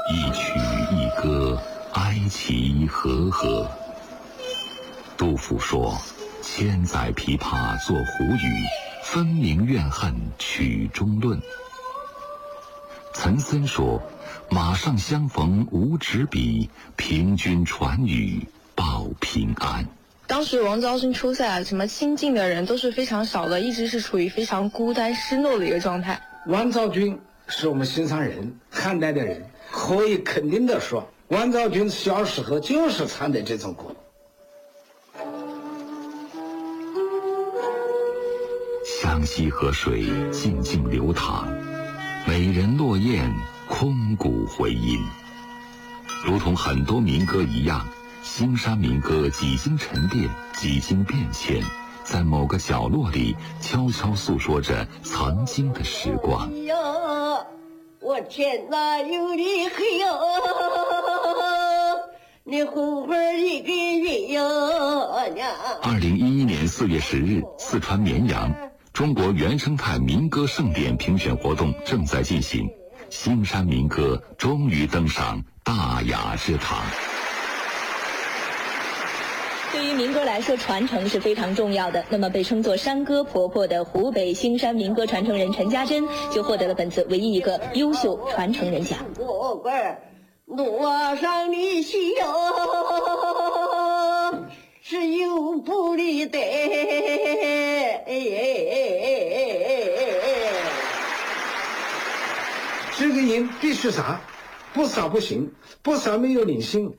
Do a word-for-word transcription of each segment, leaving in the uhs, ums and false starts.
一曲一歌，哀其和和。杜甫说：“千载琵琶作胡语，分明怨恨曲中论。”岑参说：“马上相逢无纸笔，凭君传语报平安。” 当时王昭君出塞，什么亲近的人都是非常少的，一直是处于非常孤单失落的一个状态。 王昭君是我们新上人，汉代的人，可以肯定的说，王昭君小时候就是唱的这种歌。 湘西河水静静流淌，美人落雁空谷回音。如同很多民歌一样，兴山民歌几经沉淀，几经变迁，在某个角落里悄悄诉说着曾经的时光。 哎呀，我天哪，有你黑呀，你红花一个人呀！ 二零一一年四月十日，四川绵阳，中国原生态民歌盛典评选活动正在进行，兴山民歌终于登上大雅之堂。 对于民歌来说，传承是非常重要的。那么，被称作山歌婆婆的湖北兴山民歌传承人陈家珍就获得了本次唯一一个优秀传承人奖。 路上的喜哟，是有不离的。 这个音必须杀，不杀不行，不杀没有灵性。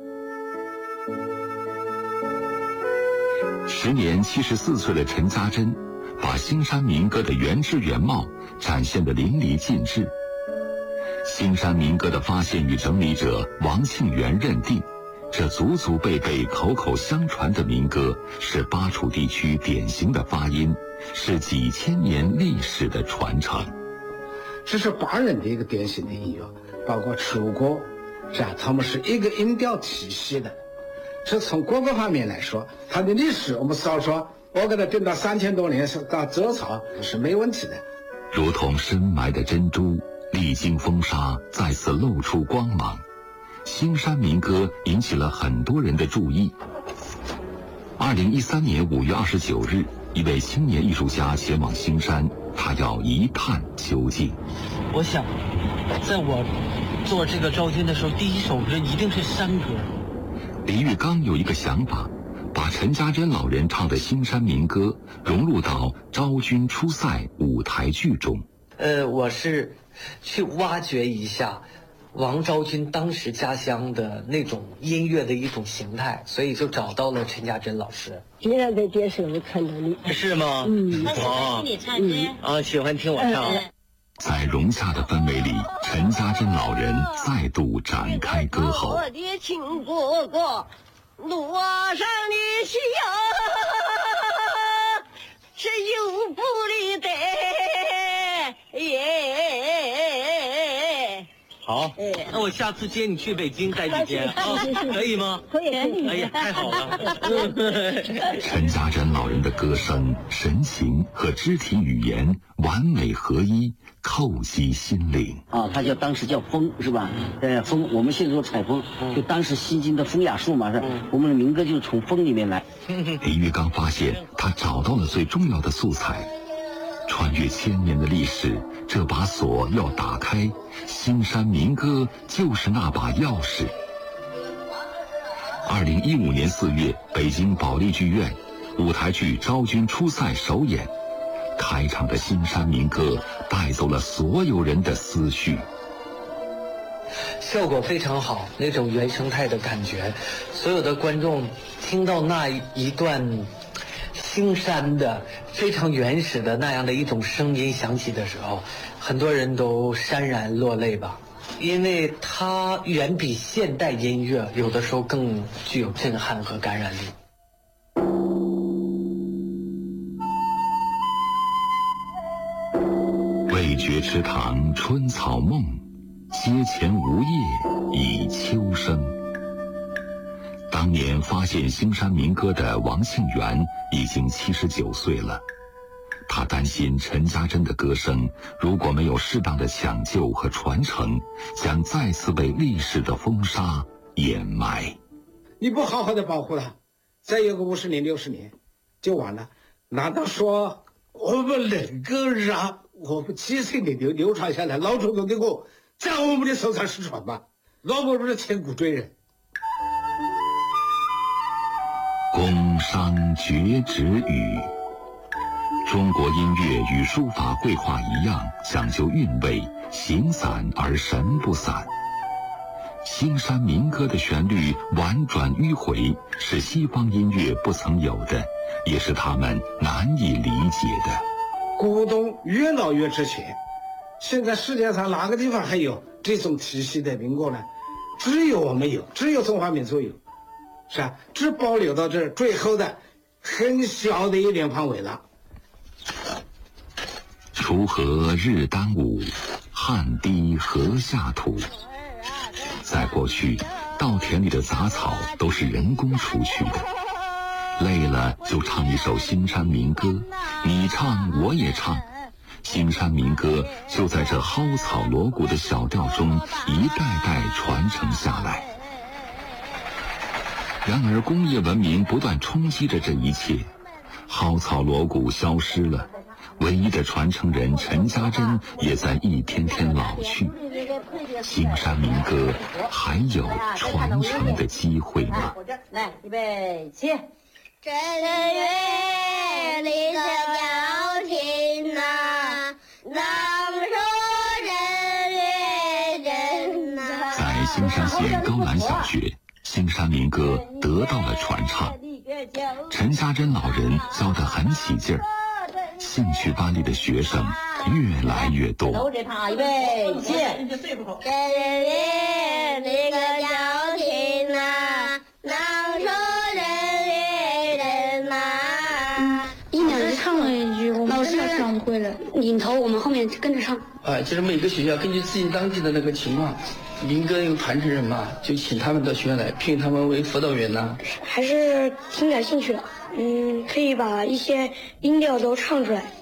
时年七十四岁的陈家珍，把兴山民歌的原汁原貌展现得淋漓尽致。兴山民歌的发现与整理者王庆元认定，这祖祖辈辈口口相传的民歌是巴楚地区典型的发音，是几千年历史的传承。 这是巴人的一个典型的音乐，包括楚歌，是吧？他们是一个音调体系的。是从各个方面来说，它的历史我们少说，我给它定到三千多年是到周朝是没问题的。 如同深埋的珍珠，历经风沙再次露出光芒。兴山民歌引起了很多人的注意。二零一三年五月二十九日，一位青年艺术家前往兴山，他要一探究竟。 我想，在我做这个昭君的时候，第一首歌一定是山歌。 李玉刚有一个想法，把陈家珍老人唱的兴山民歌融入到昭君出塞舞台剧中。 呃，我是去挖掘一下王昭君当时家乡的那种音乐的一种形态，所以就找到了陈家珍老师。 经常在电视里看到你， 是吗？ 嗯， 他喜欢听你唱歌啊，喜欢听我唱。 在融洽的氛围里，陈家珍老人再度展开歌喉。 我的亲哥哥，路上的喜呀，是有不离的。耶， 好，那我下次接你去北京待几天啊？可以吗？ 可以，可以。 哎呀，太好了！ 陈家珍老人的歌声、神情和肢体语言完美合一，叩击心灵。 啊，他叫当时叫风是吧？呃，风，我们现在说采风，就当时西京的风雅树嘛，是。我们的民歌就是从风里面来。 李玉刚发现，他找到了最重要的素材。穿越千年的历史，这把锁要打开，兴山民歌就是那把钥匙。二零一五年四月，北京保利剧院舞台剧《昭君出塞》首演，开场的兴山民歌带走了所有人的思绪， 效果非常好，那种原生态的感觉，所有的观众听到那一段兴山的非常原始的那样的一种声音响起的时候，很多人都潸然落泪吧，因为它远比现代音乐有的时候更具有震撼和感染力。 未觉池塘春草梦，阶前无叶已秋声。当年发现兴山民歌的王庆元已经七十九岁了， 他担心陈家珍的歌声如果没有适当的抢救和传承，将再次被历史的风沙掩埋。 你不好好的保护它，再有个五十年六十年就完了。难道说我们能够让我们几十年流流传下来老祖宗的歌在我们的手上失传吗？那我们是千古罪人。 宫商角徵羽，中国音乐与书法绘画一样，讲究韵味，形散而神不散。新山民歌的旋律婉转迂回，是西方音乐不曾有的，也是他们难以理解的。 古董越老越值钱，现在世界上哪个地方还有这种体系的民歌呢？只有我们有，只有中华民族有，是吧？只保留到这最后的很小的一点范围了。 锄禾日当午，汗滴禾下土。在过去，稻田里的杂草都是人工除去的。累了就唱一首新山民歌，你唱我也唱，新山民歌就在这蒿草锣鼓的小调中一代代传承下来。然而工业文明不断冲击着这一切，蒿草锣鼓消失了，唯一的传承人陈家珍也在一天天老去。新山民歌还有传承的机会吗？ 来，预备起。这个月里的交情啊，能说人月人呐。 在新山县高兰小学，新山民歌得到了传唱。陈家珍老人教得很起劲儿，兴趣班里的学生越来越多。 都这趴，预备起。这个月里的交情啊，能说人月人呐。 一两句唱了一句，我们真的唱会了，领头我们后面跟着唱。 啊，就是每个学校根据自己当地的那个情况，民歌有传承人嘛，就请他们到学校来，聘他们为辅导员呐。 还是挺感兴趣的，嗯，可以把一些音调都唱出来。